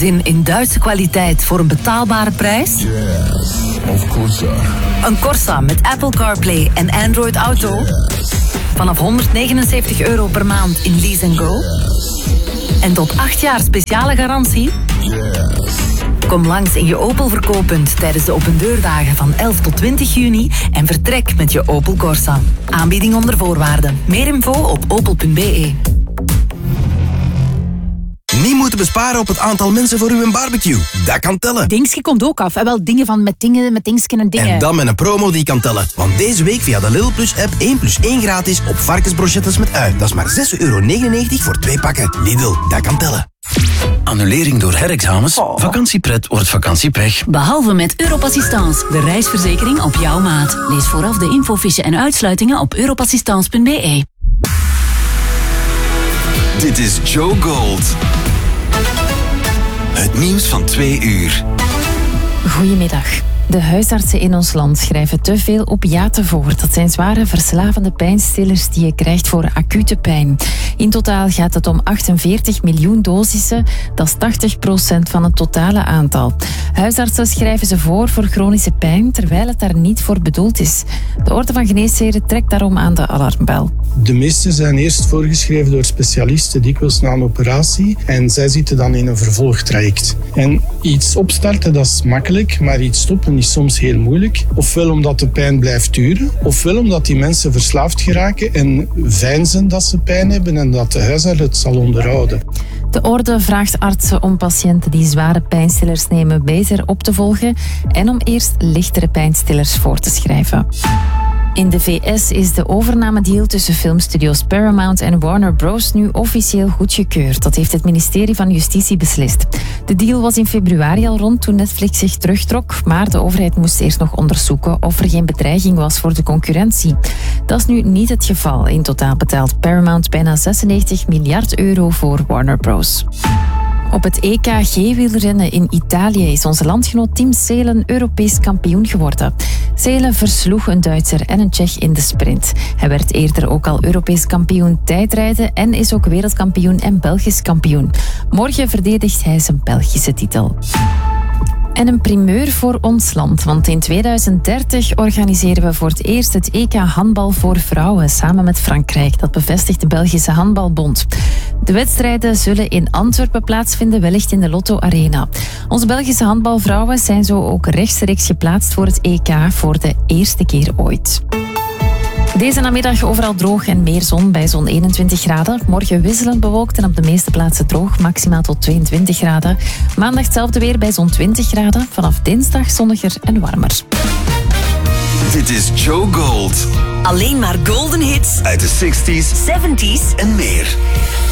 Zin in Duitse kwaliteit voor een betaalbare prijs? Yes, of Corsa. Een Corsa met Apple CarPlay en Android Auto? Yes. Vanaf €179 per maand in Lease & Go? Yes. En tot 8 jaar speciale garantie? Yes. Kom langs in je Opel verkooppunt tijdens de opendeurdagen van 11 tot 20 juni en vertrek met je Opel Corsa. Aanbieding onder voorwaarden. Meer info op opel.be. Niet moeten besparen op het aantal mensen voor uw barbecue. Dat kan tellen. Dingske komt ook af. En wel dingen van met dingsken en dingen. En dan met een promo die kan tellen. Want deze week via de Lidl Plus app 1 plus 1 gratis op varkensbrochettes met ui. Dat is maar €6,99 voor 2 pakken. Lidl, dat kan tellen. Annulering door herexamens? Vakantiepret wordt vakantiepech. Behalve met Europassistance, de reisverzekering op jouw maat. Lees vooraf de infofiche en uitsluitingen op europassistance.be. Dit is Joe Gold. Het nieuws van 2 uur. Goedemiddag. De huisartsen in ons land schrijven te veel opiaten voor. Dat zijn zware verslavende pijnstillers die je krijgt voor acute pijn. In totaal gaat het om 48 miljoen dosissen. Dat is 80% van het totale aantal. Huisartsen schrijven ze voor chronische pijn, terwijl het daar niet voor bedoeld is. De Orde van Geneesheren trekt daarom aan de alarmbel. De meeste zijn eerst voorgeschreven door specialisten, dikwijls na een operatie. En zij zitten dan in een vervolgtraject. En iets opstarten, dat is makkelijk, maar iets stoppen is soms heel moeilijk. Ofwel omdat de pijn blijft duren, ofwel omdat die mensen verslaafd geraken en veinzen dat ze pijn hebben en dat de huisarts het zal onderhouden. De Orde vraagt artsen om patiënten die zware pijnstillers nemen beter op te volgen en om eerst lichtere pijnstillers voor te schrijven. In de VS is de overnamedeal tussen filmstudios Paramount en Warner Bros. Nu officieel goedgekeurd. Dat heeft het ministerie van Justitie beslist. De deal was in februari al rond toen Netflix zich terugtrok, maar de overheid moest eerst nog onderzoeken of er geen bedreiging was voor de concurrentie. Dat is nu niet het geval. In totaal betaalt Paramount bijna €96 miljard voor Warner Bros. Op het EK G-wielrennen in Italië is onze landgenoot Tim Seelen Europees kampioen geworden. Seelen versloeg een Duitser en een Tsjech in de sprint. Hij werd eerder ook al Europees kampioen tijdrijden en is ook wereldkampioen en Belgisch kampioen. Morgen verdedigt hij zijn Belgische titel. En een primeur voor ons land, want in 2030 organiseren we voor het eerst het EK handbal voor vrouwen samen met Frankrijk. Dat bevestigt de Belgische Handbalbond. De wedstrijden zullen in Antwerpen plaatsvinden, wellicht in de Lotto Arena. Onze Belgische handbalvrouwen zijn zo ook rechtstreeks geplaatst voor het EK voor de eerste keer ooit. Deze namiddag overal droog en meer zon bij zo'n 21 graden. Morgen wisselend bewolkt en op de meeste plaatsen droog, maximaal tot 22 graden. Maandag hetzelfde weer bij zo'n 20 graden. Vanaf dinsdag zonniger en warmer. Dit is Joe Gold. Alleen maar golden hits Uit de 60s, 70s en meer.